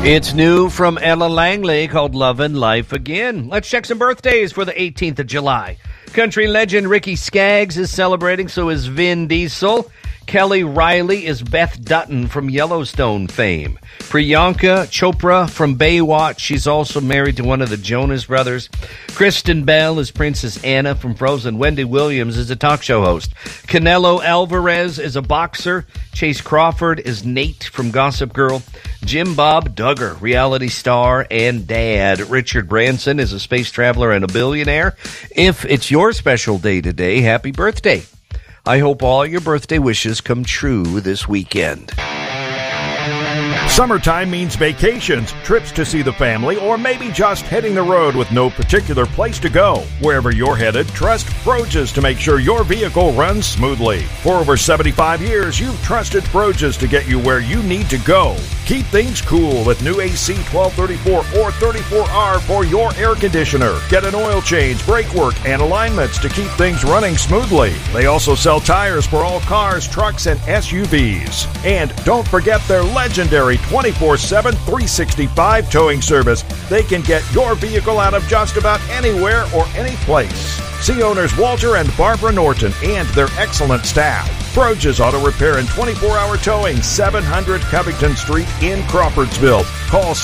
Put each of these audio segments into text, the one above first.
It's new from Ella Langley called Love and Life Again. Let's check some birthdays for the 18th of July. Country legend Ricky Skaggs is celebrating, so is Vin Diesel. Kelly Riley is Beth Dutton from Yellowstone fame. Priyanka Chopra from Baywatch. She's also married to one of the Jonas Brothers. Kristen Bell is Princess Anna from Frozen. Wendy Williams is a talk show host. Canelo Alvarez is a boxer. Chase Crawford is Nate from Gossip Girl. Jim Bob Duggar, reality star and dad. Richard Branson is a space traveler and a billionaire. If it's your special day today, happy birthday. I hope all your birthday wishes come true this weekend. Summertime means vacations, trips to see the family, or maybe just hitting the road with no particular place to go. Wherever you're headed, trust Froges to make sure your vehicle runs smoothly. For over 75 years, you've trusted Froges to get you where you need to go. Keep things cool with new AC 1234 or 34R for your air conditioner. Get an oil change, brake work, and alignments to keep things running smoothly. They also sell tires for all cars, trucks, and SUVs. And don't forget their legendary 24/7, 365 towing service. They can get your vehicle out of just about anywhere or any place. See owners Walter and Barbara Norton and their excellent staff. Froges Auto Repair and 24-hour towing, 700 Covington Street in Crawfordsville. Call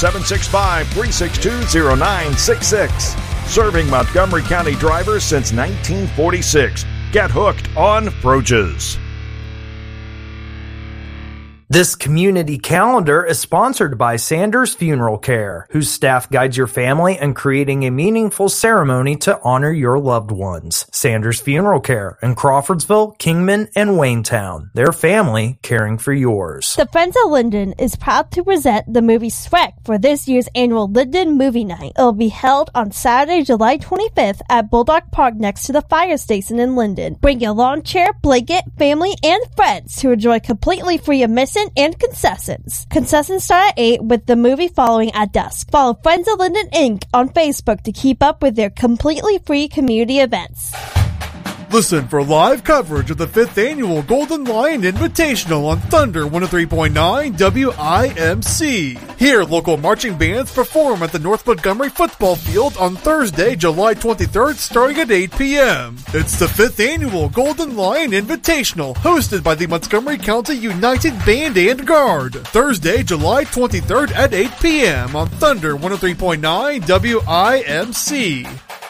765-362-0966. Serving Montgomery County drivers since 1946. Get hooked on Froges. This community calendar is sponsored by Sanders Funeral Care, whose staff guides your family in creating a meaningful ceremony to honor your loved ones. Sanders Funeral Care in Crawfordsville, Kingman, and Waynetown. Their family caring for yours. The Friends of Linden is proud to present the movie Shrek for this year's annual Linden Movie Night. It will be held on Saturday, July 25th at Bulldog Park next to the fire station in Linden. Bring your lawn chair, blanket, family, and friends to enjoy completely free admission and concessions. Concessions start at 8 with the movie following at dusk. Follow Friends of Linden Inc. on Facebook to keep up with their completely free community events. Listen for live coverage of the 5th Annual Golden Lion Invitational on Thunder 103.9 WIMC. Hear local marching bands perform at the North Montgomery Football Field on Thursday, July 23rd, starting at 8 p.m. It's the 5th Annual Golden Lion Invitational, hosted by the Montgomery County United Band and Guard. Thursday, July 23rd at 8 p.m. on Thunder 103.9 WIMC.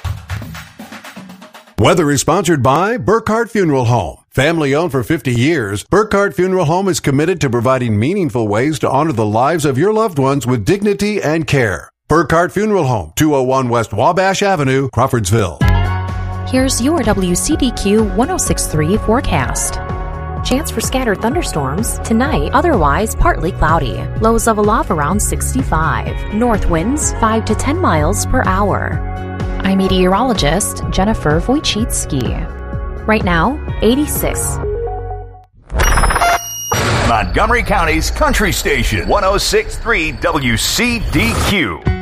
Weather is sponsored by Burkhardt Funeral Home. Family owned for 50 years, Burkhardt Funeral Home is committed to providing meaningful ways to honor the lives of your loved ones with dignity and care. Burkhardt Funeral Home, 201 West Wabash Avenue, Crawfordsville. Here's your WCDQ 106.3 forecast. Chance for scattered thunderstorms tonight, otherwise partly cloudy. Lows level off around 65. North winds 5 to 10 miles per hour. I'm meteorologist Jennifer Wojcicki. Right now, 86. Montgomery County's country station, 106.3 WCDQ.